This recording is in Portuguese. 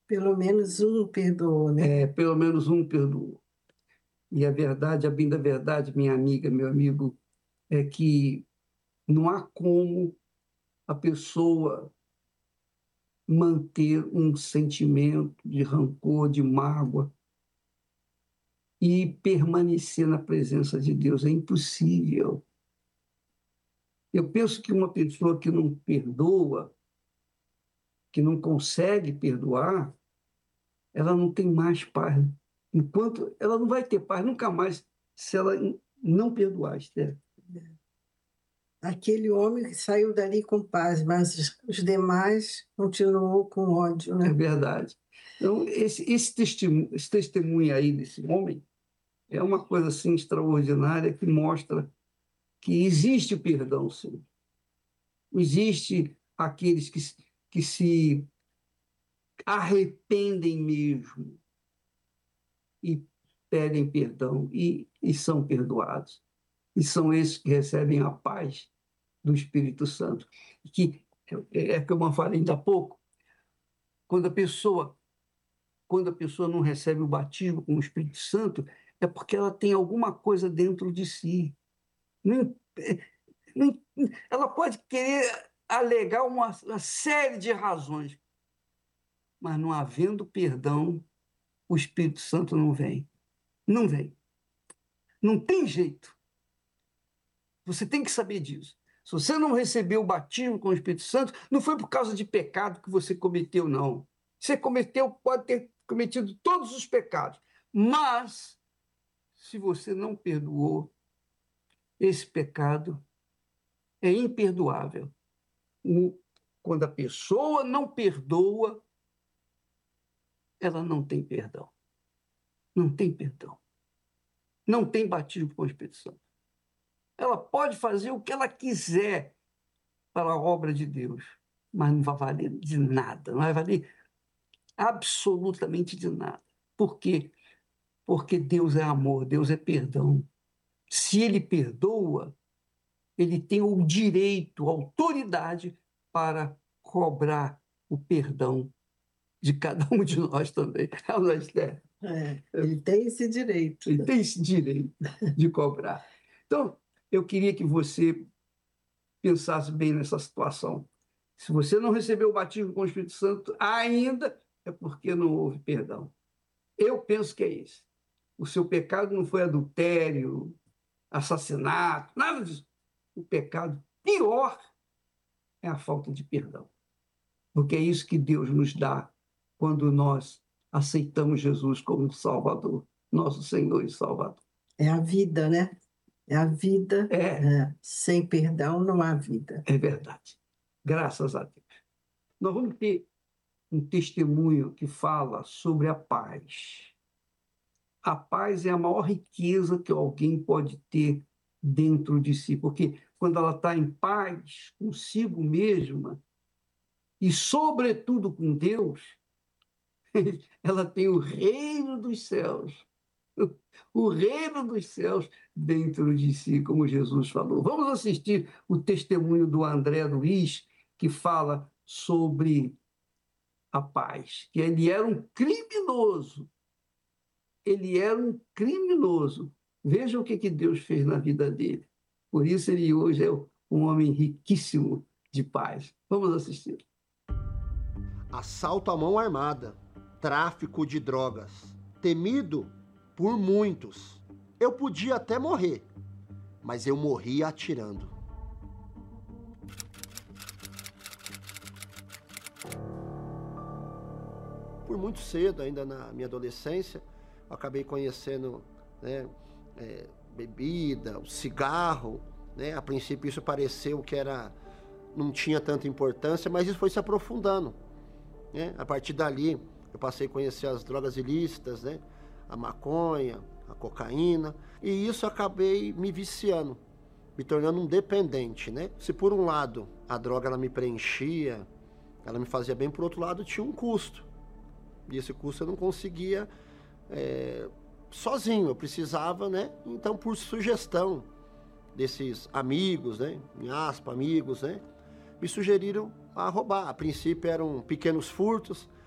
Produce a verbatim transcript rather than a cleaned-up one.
Pelo menos um perdoou, né? É, pelo menos um perdoou. E a verdade, a bem da verdade, minha amiga, meu amigo, é que não há como a pessoa manter um sentimento de rancor, de mágoa e permanecer na presença de Deus. É impossível. Eu penso que uma pessoa que não perdoa, que não consegue perdoar, ela não tem mais paz. Enquanto ela não vai ter paz nunca mais se ela não perdoar, Esther. Aquele homem que saiu dali com paz, mas os, os demais continuou com ódio, É né? verdade. Então, esse, esse, testemunho, esse testemunho aí desse homem é uma coisa assim extraordinária que mostra que existe o perdão, sim. Existe aqueles que, que se arrependem mesmo e pedem perdão e, e são perdoados. E são esses que recebem a paz do Espírito Santo. Que é, é como eu falei ainda há pouco, quando a pessoa quando a pessoa não recebe o batismo com o Espírito Santo, é porque ela tem alguma coisa dentro de si. Não, não, ela pode querer alegar uma, uma série de razões, mas não havendo perdão, o Espírito Santo não vem. Não vem. Não tem jeito. Você tem que saber disso. Se você não recebeu o batismo com o Espírito Santo, não foi por causa de pecado que você cometeu, não. Você cometeu, pode ter cometido todos os pecados, mas se você não perdoou, esse pecado é imperdoável. Quando a pessoa não perdoa, ela não tem perdão. Não tem perdão. Não tem batismo com o Espírito Santo. Ela pode fazer o que ela quiser para a obra de Deus, mas não vai valer de nada, não vai valer absolutamente de nada. Por quê? Porque Deus é amor, Deus é perdão. Se Ele perdoa, Ele tem o direito, a autoridade para cobrar o perdão de cada um de nós também. É, ele tem esse direito. Ele tem esse direito de cobrar. Então, eu queria que você pensasse bem nessa situação. Se você não recebeu o batismo com o Espírito Santo ainda, é porque não houve perdão. Eu penso que é isso. O seu pecado não foi adultério, assassinato, nada disso. O pecado pior é a falta de perdão. Porque é isso que Deus nos dá quando nós aceitamos Jesus como Salvador, nosso Senhor e Salvador. É a vida, né? É a vida. É, É. Sem perdão não há vida. é verdade. Graças a Deus. Nós vamos ter um testemunho que fala sobre a paz. A paz é a maior riqueza que alguém pode ter dentro de si, porque quando ela está em paz consigo mesma e, sobretudo, com Deus, ela tem o reino dos céus, o reino dos céus dentro de si, como Jesus falou. Vamos assistir o testemunho do André Luiz, que fala sobre a paz, que ele era um criminoso. Ele era um criminoso. Veja o que, que Deus fez na vida dele. Por isso ele hoje é um homem riquíssimo de paz. Vamos assistir. Assalto à mão armada, tráfico de drogas, temido por muitos. Eu podia até morrer, mas eu morri atirando. Por muito cedo, ainda na minha adolescência, eu acabei conhecendo, né, é, bebida, o cigarro, né? A princípio isso pareceu que era, não tinha tanta importância, mas isso foi se aprofundando, né? A partir dali eu passei a conhecer as drogas ilícitas, né? A maconha, a cocaína, e isso acabei me viciando, me tornando um dependente, né? Se por um lado a droga ela me preenchia, ela me fazia bem, por outro lado tinha um custo, e esse custo eu não conseguia é, sozinho, eu precisava, né? Então, por sugestão desses amigos, né? Em aspas, amigos, né? Me sugeriram a roubar. A princípio eram pequenos furtos,